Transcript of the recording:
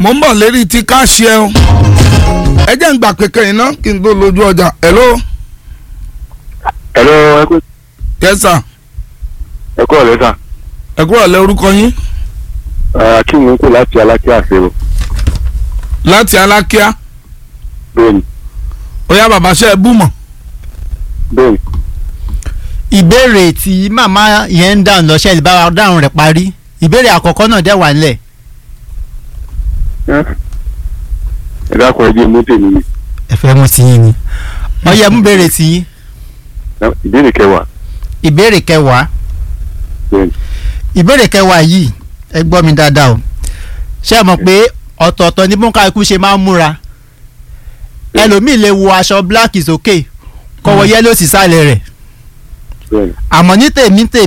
mo ń bọ̀ lérí ti káàṣì ẹ o ẹ jẹ́ ń gbà kékeré iná kí n tó lójú ọjà. hello. hello ẹ kú. yes sir. ẹ kú ọ̀lẹ́ sà. ẹ kú ọ̀lẹ́ orúkọ yín. kí n kú láti Alákíá àṣẹ o. láti Alákíá. bẹ́ẹ̀ni. ó yá bàbá ṣe é bú mọ̀. bẹ́ẹ̀ni. ìbéèrè tí màmá yẹn ń dáhùn lọ́sẹ̀ lè bá wa dáhùn rẹ̀ parí ìbéèrè àkọ́kọ́ náà dẹ̀ wà nílẹ̀. ẹ dákun ẹ jẹ́ mú tèmi ni. ẹ fẹ́ mú sí yín ni ọyẹ mú béèrè sí yín. ìbéèrè kẹwàá. ìbéèrè kẹwàá. bẹ́ẹ̀ni. ìbéèrè kẹwàá yìí ẹ gbọ́ mi dáadáa o ṣé ẹ mọ̀ pé ọ̀tọ̀ọ̀tọ̀ ní bóńkà ikú ṣe máa ń múra ẹlòmíì lè wọ aṣọ bíláàkì sókè kọ́wọ́ yẹ́lò sísàlẹ̀ rẹ̀ bẹ́ẹ̀ni. àmọ́ ní tèmi